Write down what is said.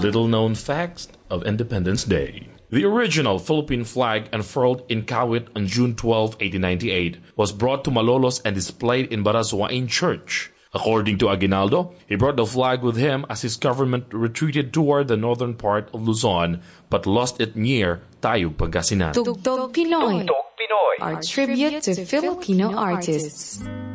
Little-known facts of Independence Day. The original Philippine flag, unfurled in Kawit on June 12, 1898, was brought to Malolos and displayed in Baraswain Church. According to Aguinaldo, he brought the flag with him as his government retreated toward the northern part of Luzon but lost it near Tayug, Pangasinan. Tugtog Pinoy, our tribute to Filipino artists.